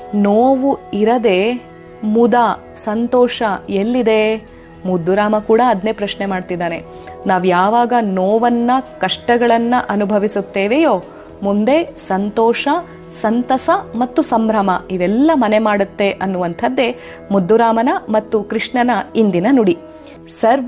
ನೋವು ಇರದೆ ಮುದ ಸಂತೋಷ ಎಲ್ಲಿದೆ? ಮುದ್ದುರಾಮ ಕೂಡ ಅದನ್ನೇ ಪ್ರಶ್ನೆ ಮಾಡ್ತಿದ್ದಾನೆ. ನಾವ್ ಯಾವಾಗ ನೋವನ್ನ ಕಷ್ಟಗಳನ್ನ ಅನುಭವಿಸುತ್ತೇವೆಯೋ ಮುಂದೆ ಸಂತೋಷ, ಸಂತಸ ಮತ್ತು ಸಂಭ್ರಮ ಇವೆಲ್ಲ ಮನೆ ಮಾಡುತ್ತೆ ಅನ್ನುವಂಥದ್ದೇ ಮುದ್ದುರಾಮನ ಮತ್ತು ಕೃಷ್ಣನ ಇಂದಿನ ನುಡಿ. ಸರ್ವ